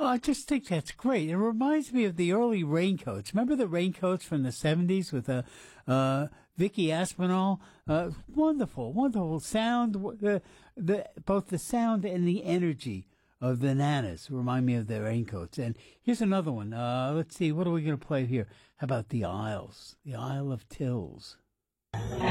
I just think that's great. It reminds me of the early raincoats. Remember the raincoats from the 70s with Vicky Aspinall? Wonderful, wonderful sound. Both the sound and the energy of the Nanas remind me of their raincoats. And here's another one. Let's see, what are we going to play here? How about the Isles? The Isle of Tills.